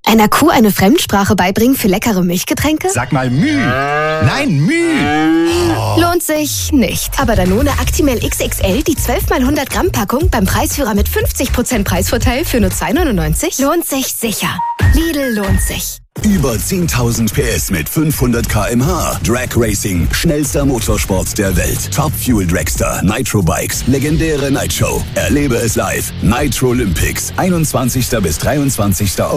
Einer Kuh eine Fremdsprache beibringen für leckere Milchgetränke? Sag mal Müh. Nein, Müh. Oh. Lohnt sich nicht. Aber Danone Actimel XXL, die 12 mal 100 Gramm Packung beim Preisführer mit 50% Preisvorteil für nur 2,99? Lohnt sich sicher. Lidl lohnt sich. Über 10.000 PS mit 500 km/h. Drag Racing, schnellster Motorsport der Welt. Top Fuel Dragster, Nitro Bikes, legendäre Nightshow. Erlebe es live. Nitro Olympics, 21. bis 23.